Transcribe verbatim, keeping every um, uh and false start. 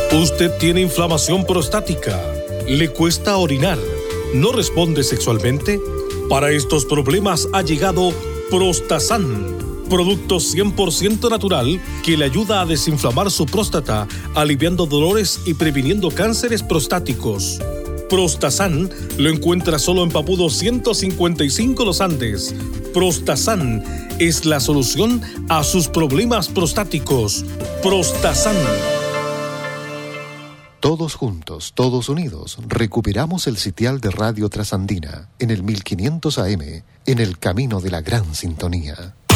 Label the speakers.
Speaker 1: Usted tiene inflamación prostática, le cuesta orinar, no responde sexualmente. Para estos problemas ha llegado Prostasan, producto cien por ciento natural que le ayuda a desinflamar su próstata, aliviando dolores y previniendo cánceres prostáticos. Prostasan lo encuentra solo en Papudo ciento cincuenta y cinco Los Andes. Prostasan es la solución a sus problemas prostáticos. Prostasan.
Speaker 2: Todos juntos, todos unidos, recuperamos el sitial de Radio Trasandina en el mil quinientos A M, en el camino de la gran sintonía.